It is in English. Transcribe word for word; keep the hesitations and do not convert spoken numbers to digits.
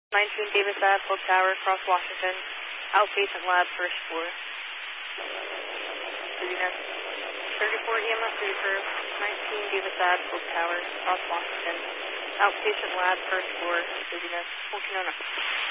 nineteen Davis Ave, Book Tower, Cross Washington. Outpatient lab, first floor. Dizziness. thirty-four E M S refer. nineteen Davis Ave, Book Tower, Cross Washington. Outpatient lab, first floor. Dizziness. fourteen oh nine.